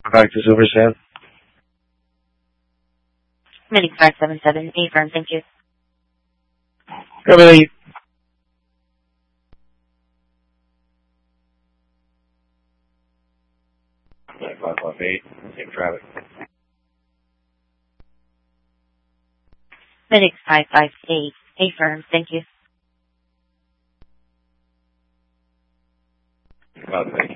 Back to Supercell. Medic 577, affirm, thank you. Copy. Like 558, same traffic. Medic 558, affirm, thank you. Thank you.